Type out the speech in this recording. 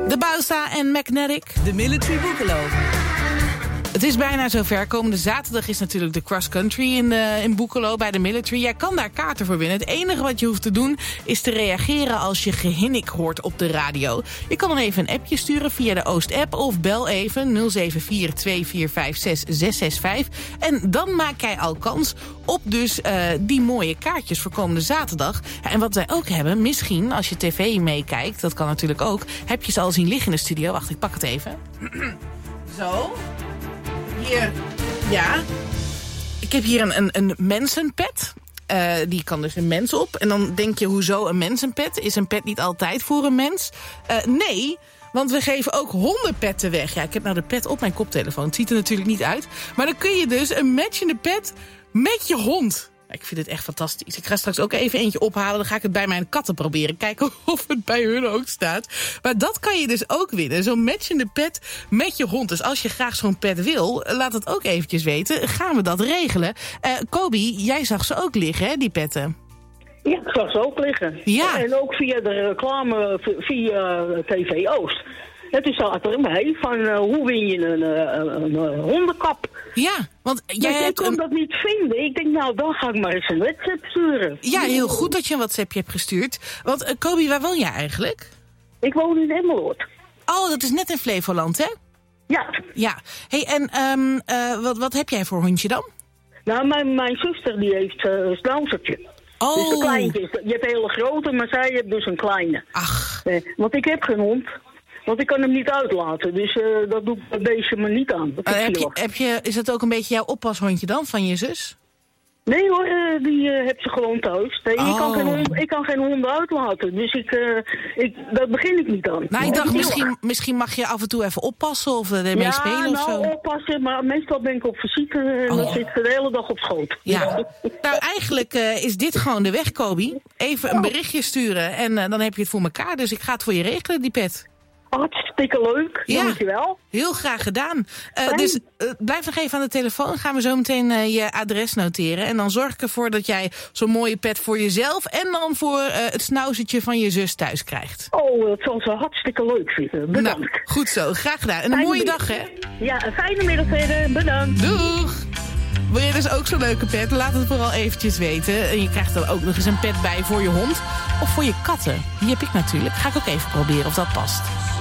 De Bouwsta en Magnetic. De Military Boekelo. Het is bijna zover. Komende zaterdag is natuurlijk de cross country in Boekelo bij de Military. Jij kan daar kaarten voor winnen. Het enige wat je hoeft te doen is te reageren als je gehinnik hoort op de radio. Je kan dan even een appje sturen via de Oost-app of bel even 074-2456-665. En dan maak jij al kans op dus die mooie kaartjes voor komende zaterdag. Ja, en wat wij ook hebben, misschien als je tv meekijkt, dat kan natuurlijk ook, heb je ze al zien liggen in de studio. Wacht, ik pak het even. Zo. Hier, ja. Ik heb hier een mensenpet. Die kan dus een mens op. En dan denk je, hoezo een mensenpet? Is een pet niet altijd voor een mens? Nee, want we geven ook hondenpetten weg. Ja, ik heb nou de pet op mijn koptelefoon. Het ziet er natuurlijk niet uit. Maar dan kun je dus een matchende pet met je hond. Ik vind het echt fantastisch. Ik ga straks ook even eentje ophalen. Dan ga ik het bij mijn katten proberen. Kijken of het bij hun ook staat. Maar dat kan je dus ook winnen. Zo'n matchende pet met je hond. Dus als je graag zo'n pet wil, laat het ook eventjes weten. Gaan we dat regelen? Kobi, jij zag ze ook liggen, hè, die petten? Ja, ik zag ze ook liggen. Ja. En ook via de reclame via TV Oost. Het is al erbij van hoe win je een hondenkap. Ja, want jij ik kon dat niet vinden. Ik denk, nou, dan ga ik maar eens een WhatsApp sturen. Ja, heel goed dat je een WhatsAppje hebt gestuurd. Want Kobi, waar woon jij eigenlijk? Ik woon in Emmeloord. Oh, dat is net in Flevoland, hè? Ja. Ja. Hey, en wat heb jij voor hondje dan? Nou, mijn zuster die heeft een schnauzertje. Oh. Dus de kleintje. Je hebt een hele grote, maar zij heeft dus een kleine. Ach. Want ik heb geen hond. Want ik kan hem niet uitlaten, dus dat doe ik bij deze maar niet aan. Is dat ook een beetje jouw oppashondje dan, van je zus? Nee hoor, die heb ze gewoon thuis. Nee, ik kan geen honden uitlaten, dus daar begin ik niet aan. Nou, ik dacht, misschien mag je af en toe even oppassen of ermee spelen of zo. Ja, oppassen, maar meestal ben ik op visite en dan zit ze de hele dag op schoot. Ja, nou eigenlijk is dit gewoon de weg, Kobi. Even een berichtje sturen en dan heb je het voor elkaar. Dus ik ga het voor je regelen, die pet. Hartstikke leuk, dankjewel. Heel graag gedaan. Dus blijf nog even aan de telefoon. Gaan we zo meteen je adres noteren. En dan zorg ik ervoor dat jij zo'n mooie pet voor jezelf en dan voor het snouzertje van je zus thuis krijgt. Oh, dat zal ze hartstikke leuk vinden. Bedankt. Nou, goed zo, graag gedaan. En een mooie dag, hè? Ja, een fijne middag verder. Bedankt. Doeg! Wil je dus ook zo'n leuke pet? Laat het vooral eventjes weten. En je krijgt er ook nog eens een pet bij voor je hond. Of voor je katten. Die heb ik natuurlijk. Ga ik ook even proberen of dat past.